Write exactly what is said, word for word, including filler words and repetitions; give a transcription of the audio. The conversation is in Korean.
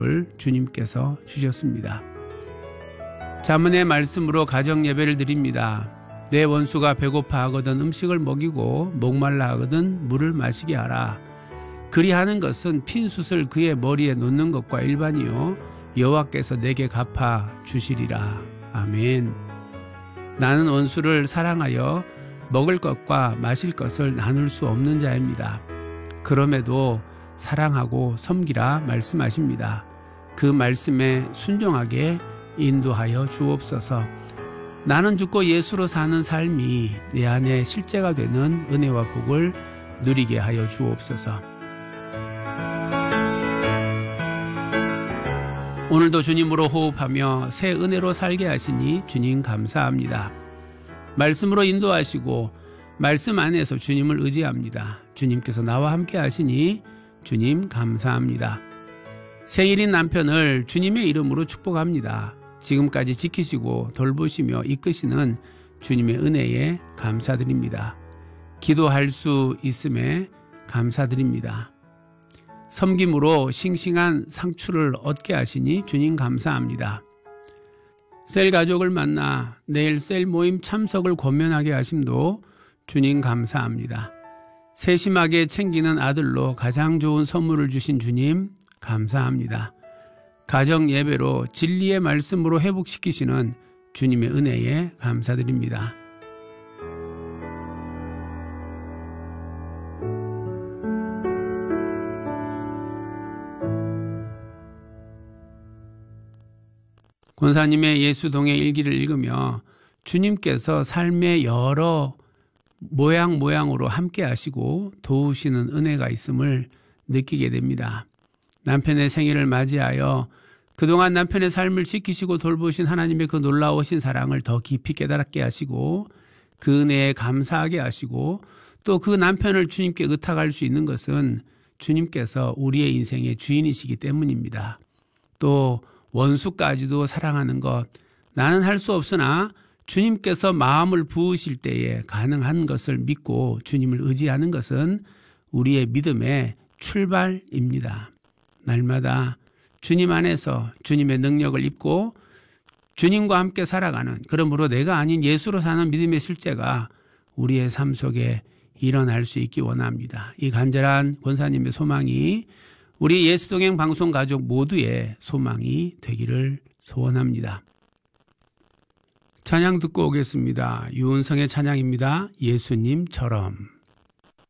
주님께서 주셨습니다. 자문의 말씀으로 가정 예배를 드립니다. 내 원수가 배고파하거든 음식을 먹이고 목말라하거든 물을 마시게 하라. 그리하는 것은 핀숯을 그의 머리에 놓는 것과 일반이요 여호와께서 내게 갚아 주시리라. 아멘. 나는 원수를 사랑하여 먹을 것과 마실 것을 나눌 수 없는 자입니다. 그럼에도 사랑하고 섬기라 말씀하십니다. 그 말씀에 순종하게 인도하여 주옵소서. 나는 죽고 예수로 사는 삶이 내 안에 실제가 되는 은혜와 복을 누리게 하여 주옵소서. 오늘도 주님으로 호흡하며 새 은혜로 살게 하시니 주님 감사합니다. 말씀으로 인도하시고 말씀 안에서 주님을 의지합니다. 주님께서 나와 함께 하시니 주님 감사합니다. 생일인 남편을 주님의 이름으로 축복합니다. 지금까지 지키시고 돌보시며 이끄시는 주님의 은혜에 감사드립니다. 기도할 수 있음에 감사드립니다. 섬김으로 싱싱한 상추를 얻게 하시니 주님 감사합니다. 셀 가족을 만나 내일 셀 모임 참석을 권면하게 하심도 주님 감사합니다. 세심하게 챙기는 아들로 가장 좋은 선물을 주신 주님 감사합니다. 가정 예배로 진리의 말씀으로 회복시키시는 주님의 은혜에 감사드립니다. 권사님의 예수동의 일기를 읽으며 주님께서 삶의 여러 모양 모양으로 함께 하시고 도우시는 은혜가 있음을 느끼게 됩니다. 남편의 생일을 맞이하여 그동안 남편의 삶을 지키시고 돌보신 하나님의 그 놀라우신 사랑을 더 깊이 깨달게 하시고 그 은혜에 감사하게 하시고 또 그 남편을 주님께 의탁할 수 있는 것은 주님께서 우리의 인생의 주인이시기 때문입니다. 또 원수까지도 사랑하는 것, 나는 할 수 없으나 주님께서 마음을 부으실 때에 가능한 것을 믿고 주님을 의지하는 것은 우리의 믿음의 출발입니다. 날마다 주님 안에서 주님의 능력을 입고 주님과 함께 살아가는, 그러므로 내가 아닌 예수로 사는 믿음의 실제가 우리의 삶 속에 일어날 수 있기 원합니다. 이 간절한 권사님의 소망이 우리 예수동행 방송 가족 모두의 소망이 되기를 소원합니다. 찬양 듣고 오겠습니다. 유은성의 찬양입니다. 예수님처럼.